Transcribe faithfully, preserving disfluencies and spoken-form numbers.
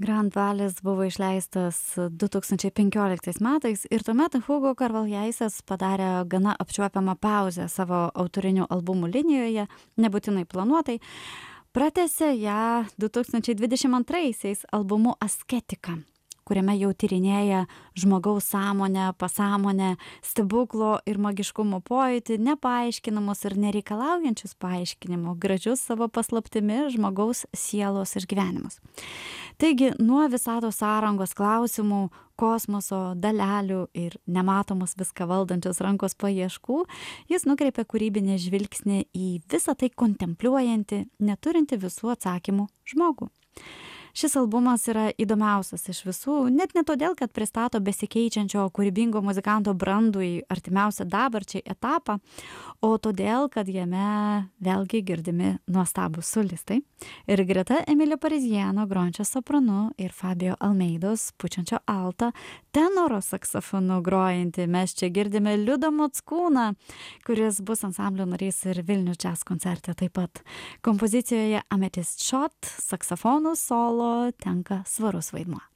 Grand Valis buvo išleistas du tūkstančiai penkioliktais metais ir tuomet Hugo Carvalhaisas padarė gana apčiuopiamą pauzę savo autorinių albumų linijoje, nebūtinai planuotai. Pratęsė ją du tūkstančiai dvidešimt antraisiais albumu Asketika, kuriame jau tyrinėja žmogaus sąmonę, pasąmonę, stebuklo ir magiškumo pojūtį, nepaaiškinamus ir nereikalaujančius paaiškinimų, gražius savo paslaptimi žmogaus sielos išgyvenimus. Taigi, nuo visatos sąrangos klausimų, kosmoso, dalelių ir nematomus viską valdančios rankos paieškų, jis nukreipia kūrybinį žvilgsnį į visą tai kontempliuojantį, neturinti visų atsakymų žmogų. Šis albumas yra įdomiausias iš visų, net ne todėl, kad pristato besikeičiančio kūrybingo muzikanto brandų į artimiausią dabarčiai etapą, o todėl, kad jame vėlgi girdimi nuostabūs solistai. Ir greta Emilio Pariziano grojančio sopranu ir Fabio Almeidos pučiančio altą tenoro saksofonu grojantį mes čia girdime Liudą Mockūną, kuris bus ansamblio narys ir Vilnius Jazz koncerte taip pat. Kompozicijoje Amethyst Shot saksofonų solo tenka svarus vaidmuo.